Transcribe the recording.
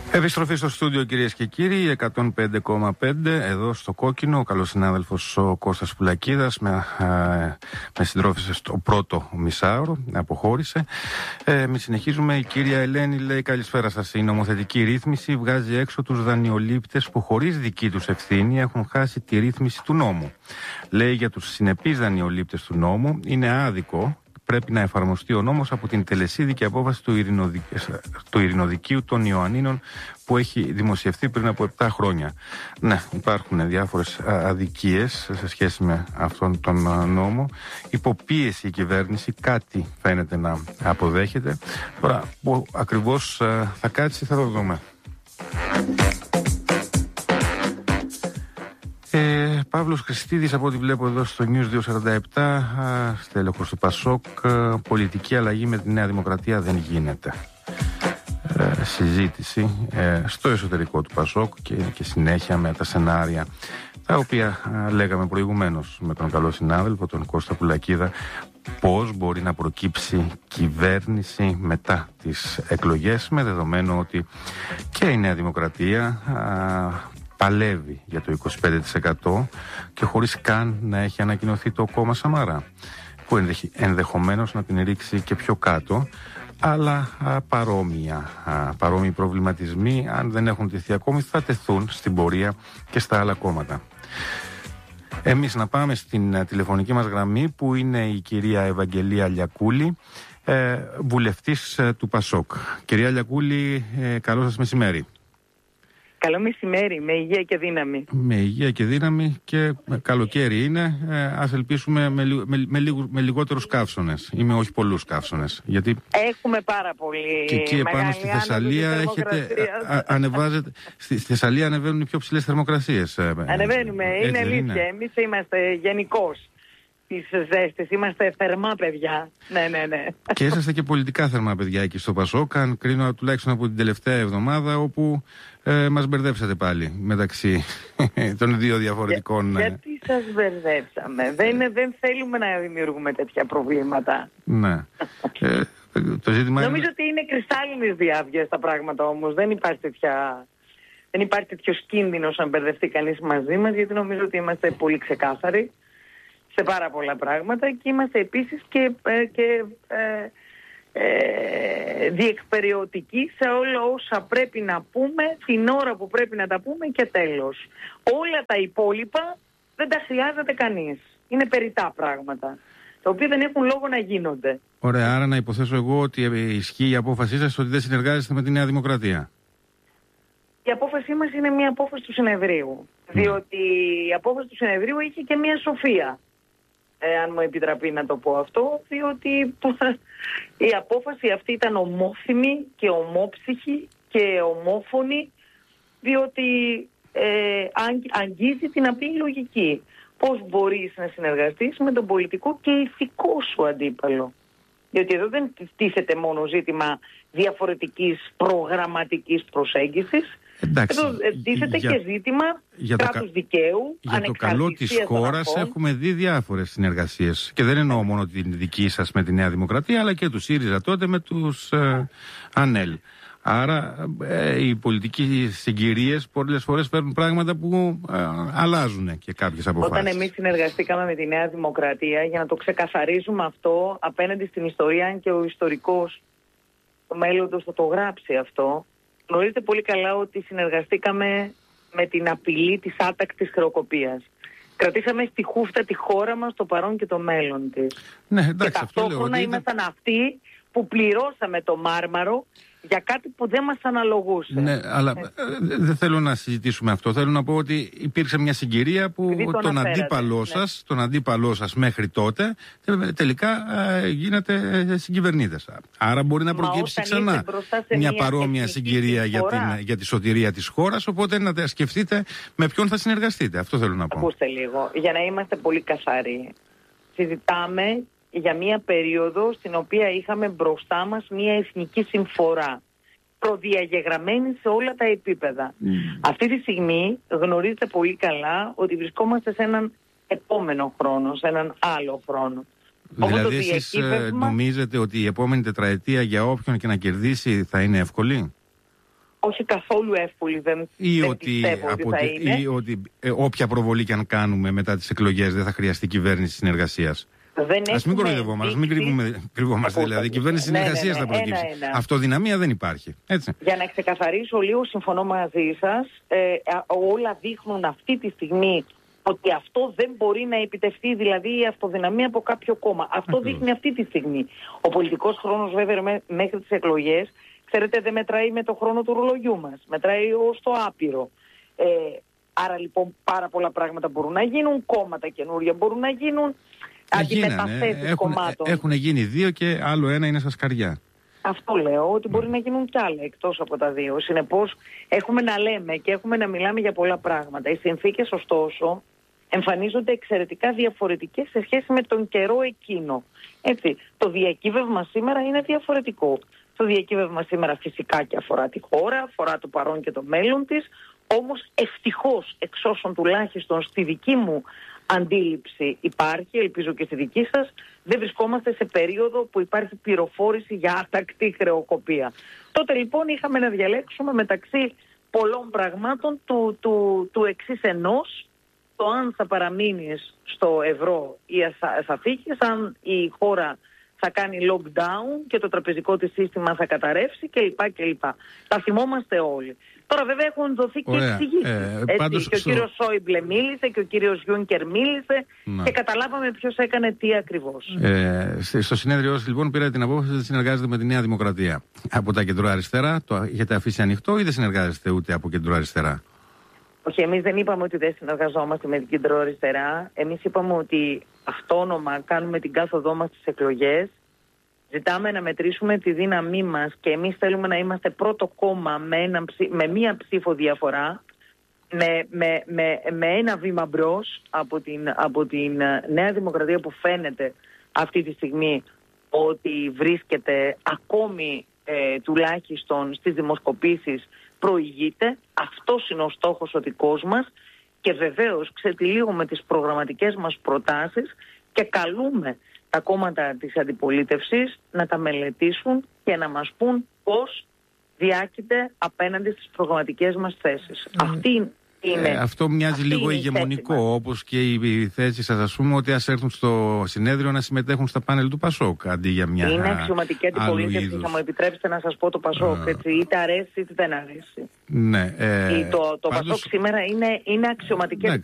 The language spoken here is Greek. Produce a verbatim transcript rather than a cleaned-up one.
Επιστροφή στο στούντιο, κυρίες και κύριοι, εκατόν πέντε κόμμα πέντε εδώ στο Κόκκινο. Ο καλός συνάδελφος ο Κώστας Πουλακίδας με, με συντρόφισε στο πρώτο μισάωρο, αποχώρησε. Ε, μη συνεχίζουμε. Η κυρία Ελένη λέει: καλησπέρα σας. Η νομοθετική ρύθμιση βγάζει έξω τους δανειολήπτες που χωρίς δική τους ευθύνη έχουν χάσει τη ρύθμιση του νόμου. Λέει για τους συνεπείς δανειολήπτες του νόμου: είναι άδικο. Πρέπει να εφαρμοστεί ο νόμος από την τελεσίδικη απόφαση του, Ειρηνοδικ... του Ειρηνοδικείου των Ιωαννίνων που έχει δημοσιευθεί πριν από επτά χρόνια. Ναι, υπάρχουν διάφορες αδικίες σε σχέση με αυτόν τον νόμο. Υποπίεση η κυβέρνηση, κάτι φαίνεται να αποδέχεται. Τώρα, που ακριβώς θα κάτσει θα το δούμε. Ε, Παύλος Χριστίδης, από ό,τι βλέπω εδώ στο News διακόσια σαράντα επτά, στέλεχος του Πασόκ: πολιτική αλλαγή με τη Νέα Δημοκρατία δεν γίνεται. Ε, συζήτηση ε, στο εσωτερικό του Πασόκ και, και συνέχεια με τα σενάρια τα οποία ε, λέγαμε προηγουμένως με τον καλό συνάδελφο, τον Κώστα Πουλακίδα, πώς μπορεί να προκύψει κυβέρνηση μετά τις εκλογές, με δεδομένο ότι και η Νέα Δημοκρατία ε, παλεύει για το είκοσι πέντε τοις εκατό και χωρίς καν να έχει ανακοινωθεί το κόμμα Σαμαρά, που ενδεχομένως να την ρίξει και πιο κάτω, αλλά α, παρόμοια, α, παρόμοιοι προβληματισμοί, αν δεν έχουν τεθεί ακόμη, θα τεθούν στην πορεία και στα άλλα κόμματα. Εμείς να πάμε στην α, τηλεφωνική μας γραμμή, που είναι η κυρία Ευαγγελία Λιακούλη, ε, βουλευτής ε, του Πασόκ. Κυρία Λιακούλη, ε, καλό σας μεσημέρι. Καλό μεσημέρι, με υγεία και δύναμη. Με υγεία και δύναμη, και καλοκαίρι είναι. Ε, ας ελπίσουμε με, με, με, με, με λιγότερους καύσωνες ή με όχι πολλούς καύσωνες. Γιατί έχουμε πάρα πολύ. Και εκεί επάνω στη Θεσσαλία έχετε, α, ανεβάζετε, στη, στη Θεσσαλία ανεβαίνουν οι πιο ψηλές θερμοκρασίες. Ανεβαίνουμε, ε, είναι αλήθεια. Είναι. Εμείς είμαστε γενικώς τις ζέστες, είμαστε θερμά παιδιά. Ναι, ναι, ναι. Και είσαστε και πολιτικά θερμά παιδιά εκεί στο Πασόκ, αν κρίνω τουλάχιστον από την τελευταία εβδομάδα, όπου ε, μας μπερδέψατε πάλι μεταξύ των δύο διαφορετικών. Για, γιατί σας μπερδέψαμε? δεν, δεν θέλουμε να δημιουργούμε τέτοια προβλήματα. Ναι. ε, το ζήτημα Νομίζω είναι... ότι είναι κρυστάλλινες διάβγειες τα πράγματα όμως. Δεν υπάρχει τέτοια... Δεν υπάρχει τέτοιος κίνδυνος αν μπερδευτεί κανείς μαζί μας, γιατί νομίζω ότι είμαστε πολύ ξεκάθαροι σε πάρα πολλά πράγματα και είμαστε επίσης και, ε, και ε, ε, διεκπεραιωτικοί σε όλα όσα πρέπει να πούμε την ώρα που πρέπει να τα πούμε και τέλος. Όλα τα υπόλοιπα δεν τα χρειάζεται κανείς. Είναι περιττά πράγματα, τα οποία δεν έχουν λόγο να γίνονται. Ωραία, άρα να υποθέσω εγώ ότι ισχύει η απόφασή σας ότι δεν συνεργάζεστε με τη Νέα Δημοκρατία. Η απόφασή μας είναι μια απόφαση του συνεδρίου, mm. διότι η απόφαση του συνεδρίου είχε και μια σοφία. Ε, αν μου επιτραπεί να το πω αυτό, διότι η απόφαση αυτή ήταν ομόθυμη και ομόψυχη και ομόφωνη, διότι ε, αγγίζει την απλή λογική. Πώς μπορείς να συνεργαστείς με τον πολιτικό και ηθικό σου αντίπαλο? Διότι εδώ δεν τίθεται μόνο ζήτημα διαφορετικής προγραμματικής προσέγγισης. Εντάξει, εδώ τίθεται για, και ζήτημα κράτους κα... δικαίου, για το καλό της χώρας έχουμε δει διάφορες συνεργασίες. Και δεν εννοώ μόνο την δική σας με τη Νέα Δημοκρατία, αλλά και του ΣΥΡΙΖΑ τότε με τους ε, ΑΝΕΛ. Άρα ε, οι πολιτικοί συγκυρίες πολλές φορές παίρνουν πράγματα που ε, αλλάζουν και κάποιες αποφάσεις. Όταν εμείς συνεργαστήκαμε με τη Νέα Δημοκρατία, για να το ξεκαθαρίζουμε αυτό απέναντι στην ιστορία, αν και ο ιστορικός το μέλλοντος θα το γράψει αυτό, γνωρίζετε πολύ καλά ότι συνεργαστήκαμε με την απειλή της άτακτης χρεοκοπίας. Κρατήσαμε στη χούφτα τη χώρα μας, το παρόν και το μέλλον της. Ναι, εντάξει, και ταυτόχρονα ήμασταν αυτοί που πληρώσαμε το μάρμαρο για κάτι που δεν μας αναλογούσε. Ναι, αλλά ε, δεν θέλω να συζητήσουμε αυτό. Θέλω να πω ότι υπήρξε μια συγκυρία που τον, τον αντίπαλό σας, ναι. τον αντίπαλό σας μέχρι τότε, τελικά ε, γίνατε συγκυβερνήτες. Άρα μπορεί να προκύψει ξανά μια, μια παρόμοια συγκυρία για, την, για τη σωτηρία της χώρας, οπότε να σκεφτείτε με ποιον θα συνεργαστείτε. Αυτό θέλω να πω. Ακούστε λίγο, για να είμαστε πολύ καθαροί. Συζητάμε για μία περίοδο στην οποία είχαμε μπροστά μας μία εθνική συμφορά, προδιαγεγραμμένη σε όλα τα επίπεδα. Mm. Αυτή τη στιγμή γνωρίζετε πολύ καλά ότι βρισκόμαστε σε έναν επόμενο χρόνο, σε έναν άλλο χρόνο. Δηλαδή εσείς διακύβευμα... νομίζετε ότι η επόμενη τετραετία για όποιον και να κερδίσει θα είναι εύκολη? όχι καθόλου εύκολη, δεν, ή δεν ότι, πιστεύω ότι θα είναι. Ή ότι ε, όποια προβολή και αν κάνουμε μετά τις εκλογές δεν θα χρειαστεί κυβέρνηση συνεργασίας. Ας μην κοροϊδευόμαστε, μην κρύβουμε, κρυβόμαστε δηλαδή. Η κυβέρνηση συνεργασίας ναι, ναι, ναι, θα προκύψει. Ένα, ένα. Αυτοδυναμία δεν υπάρχει. Έτσι. Για να ξεκαθαρίσω λίγο, συμφωνώ μαζί σας. Ε, όλα δείχνουν αυτή τη στιγμή ότι αυτό δεν μπορεί να επιτευχθεί, δηλαδή η αυτοδυναμία από κάποιο κόμμα. Αυτό Ακριβώς. δείχνει αυτή τη στιγμή. Ο πολιτικός χρόνος βέβαια μέχρι τις εκλογές, ξέρετε, δεν μετράει με το χρόνο του ρολογιού μας. Μετράει ως το άπειρο. Ε, άρα λοιπόν πάρα πολλά πράγματα μπορούν να γίνουν, κόμματα καινούρια μπορούν να γίνουν, αντιμεταθέσεις κομμάτων. Έχουν γίνει δύο και άλλο ένα είναι στα σκαριά. Αυτό λέω, ότι μπορεί να γίνουν κι άλλα εκτός από τα δύο. Συνεπώς έχουμε να λέμε και έχουμε να μιλάμε για πολλά πράγματα. Οι συνθήκες ωστόσο εμφανίζονται εξαιρετικά διαφορετικές σε σχέση με τον καιρό εκείνο. Έτσι, το διακύβευμα σήμερα είναι διαφορετικό. Το διακύβευμα σήμερα φυσικά και αφορά τη χώρα, αφορά το παρόν και το μέλλον της, όμως ευτυχώς εξ όσων τουλάχιστον στη δική μου αντίληψη υπάρχει, ελπίζω και στη δική σας, δεν βρισκόμαστε σε περίοδο που υπάρχει πληροφόρηση για άτακτη χρεοκοπία. Τότε λοιπόν είχαμε να διαλέξουμε μεταξύ πολλών πραγμάτων του, του, του εξής ενός, το αν θα παραμείνεις στο ευρώ ή θα, θα φύγεις, αν η χώρα θα κάνει lockdown και το τραπεζικό της σύστημα θα καταρρεύσει κλπ. κλπ. Τα θυμόμαστε όλοι. Τώρα βέβαια έχουν δοθεί και εξηγήσεις. Ε, πάντως, και ο στο... κύριος Σόιμπλε μίλησε και ο κύριος Γιούνκερ μίλησε να. και καταλάβαμε ποιος έκανε τι ακριβώς. Ε, στο συνέδριό σας λοιπόν πήρατε την απόφαση ότι συνεργάζεται με τη Νέα Δημοκρατία. Από τα κεντροαριστερά το έχετε αφήσει ανοιχτό ή δεν συνεργάζεστε ούτε από κεντροαριστερά? Όχι, εμείς δεν είπαμε ότι δεν συνεργαζόμαστε με την κεντροαριστερά. Εμείς είπαμε ότι αυτόνομα κάνουμε την κάθοδό μας στις εκλογές. Ζητάμε να μετρήσουμε τη δύναμή μας και εμείς θέλουμε να είμαστε πρώτο κόμμα με, ένα, με μία ψήφο διαφορά, με, με, με, με ένα βήμα μπρος από την, από την Νέα Δημοκρατία που φαίνεται αυτή τη στιγμή ότι βρίσκεται ακόμη ε, τουλάχιστον στις δημοσκοπήσεις προηγείται. Αυτός είναι ο στόχος ο δικός μας και βεβαίως ξετυλίγουμε τις προγραμματικές μας προτάσεις και καλούμε τα κόμματα της αντιπολίτευσης να τα μελετήσουν και να μας πούν πώς διάκειται απέναντι στις προγραμματικές μας θέσεις. Mm. Αυτή είναι. Ε, αυτό μοιάζει λίγο ηγεμονικό, όπως και οι θέσεις σας, ας πούμε, ότι ας έρθουν στο συνέδριο να συμμετέχουν στα πάνελ του Πασόκ αντί για μια. Είναι αξιωματική αντιπολίτευση, θα μου επιτρέψετε να σας πω το Πασόκ. Uh. Έτσι, είτε αρέσει είτε δεν αρέσει. Ναι, ε, το το πάντως... Πασόκ σήμερα είναι, είναι αξιωματική εντάξει,